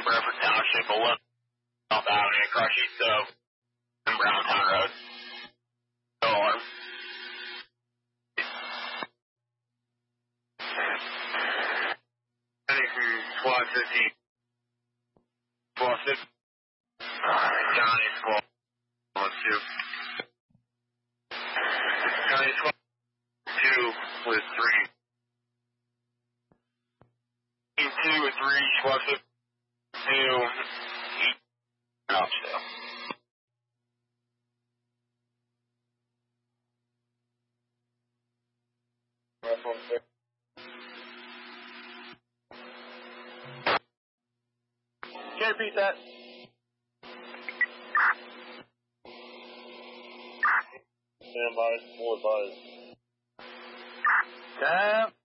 Bradford Township, 11 South Avenue, across East Oak, and Browntown Road. Go alarm. Anything squad 15. Squad 15. County squad 1-2. County squad 2 with 3. 2 with 3, squad 2. Out still. Can you repeat that? Stand by, 4 advised. 10.